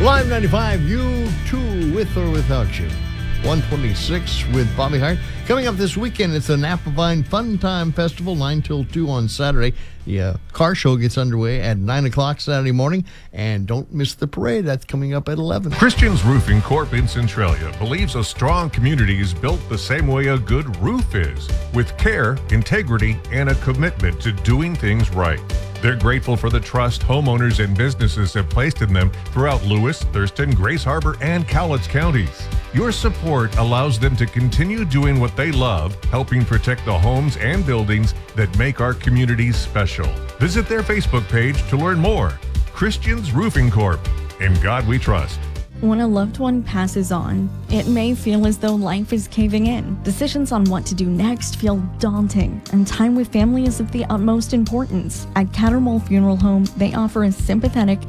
Live 95, you too, with or without you. 126 with Bobby Hart. Coming up this weekend, it's the Napa Vine Fun Time Festival, 9 till 2 on Saturday. The car show gets underway at 9 o'clock Saturday morning. And don't miss the parade. That's coming up at 11. Christian's Roofing Corp in Centralia believes a strong community is built the same way a good roof is, with care, integrity, and a commitment to doing things right. They're grateful for the trust homeowners and businesses have placed in them throughout Lewis, Thurston, Grace Harbor, and Cowlitz counties. Your support allows them to continue doing what they love, helping protect the homes and buildings that make our communities special. Visit their Facebook page to learn more. Christian's Roofing Corp. In God we trust. When a loved one passes on, it may feel as though life is caving in. Decisions on what to do next feel daunting, and time with family is of the utmost importance. At Cattermole Funeral Home, they offer a sympathetic